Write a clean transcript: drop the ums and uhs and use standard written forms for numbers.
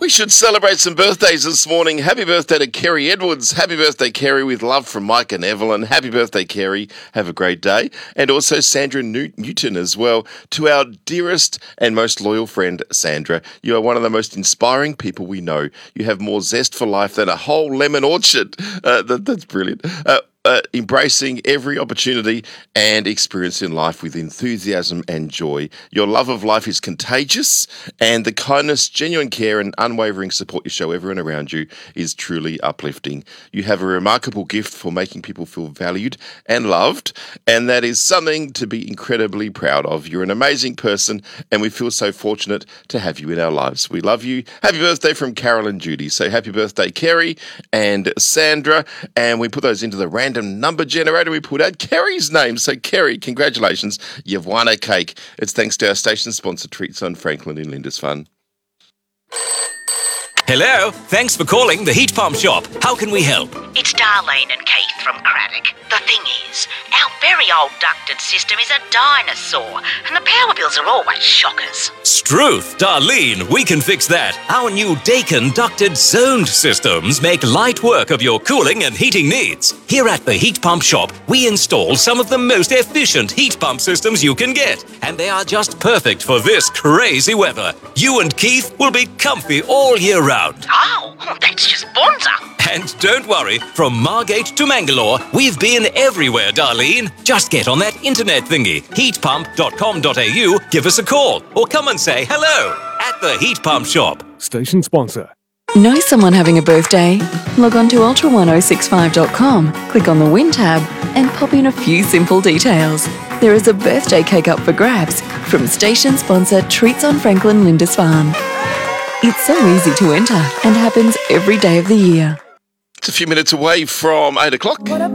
We should celebrate some birthdays this morning. Happy birthday to Kerry Edwards. Happy birthday, Kerry, with love from Mike and Evelyn. Happy birthday, Kerry. Have a great day. And also Sandra Newton as well. To our dearest and most loyal friend, Sandra. You are one of the most inspiring people we know. You have more zest for life than a whole lemon orchard. That's brilliant. Embracing every opportunity and experience in life with enthusiasm and joy. Your love of life is contagious, and the kindness, genuine care and unwavering support you show everyone around you is truly uplifting. You have a remarkable gift for making people feel valued and loved, and that is something to be incredibly proud of. You're an amazing person, and we feel so fortunate to have you in our lives. We love you. Happy birthday from Carol and Judy. So happy birthday, Kerry and Sandra, and we put those into the random number generator. We put out Kerry's name. So Kerry, congratulations. You've won a cake. It's thanks to our station sponsor, Treats on Franklin in Lindisfarne. Hello, thanks for calling the Heat Pump Shop. How can we help? It's Darlene and Keith from Craddock. The thing is, our very old ducted system is a dinosaur, and the power bills are always shockers. Struth, Darlene, we can fix that. Our new Daikin ducted zoned systems make light work of your cooling and heating needs. Here at the Heat Pump Shop, we install some of the most efficient heat pump systems you can get, and they are just perfect for this crazy weather. You and Keith will be comfy all year round. Oh, that's just bonza. And don't worry, from Margate to Mangalore, we've been everywhere, Darlene. Just get on that internet thingy, heatpump.com.au, give us a call, or come and say hello at the Heat Pump Shop. Station sponsor. Know someone having a birthday? Log on to ultra1065.com, click on the Win tab, and pop in a few simple details. There is a birthday cake up for grabs from station sponsor Treats on Franklin Lindisfarne. It's so easy to enter and happens every day of the year. It's a few minutes away from 8 o'clock.